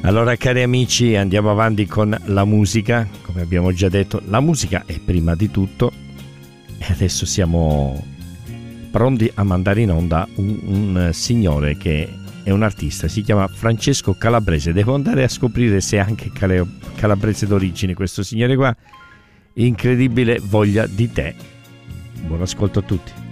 Allora, cari amici, andiamo avanti con la musica. Come abbiamo già detto, la musica è prima di tutto, e adesso siamo pronti a mandare in onda un signore che è un artista, si chiama Francesco Calabrese. Devo andare a scoprire se è anche calabrese d'origine questo signore qua. Incredibile voglia di te. Buon ascolto a tutti.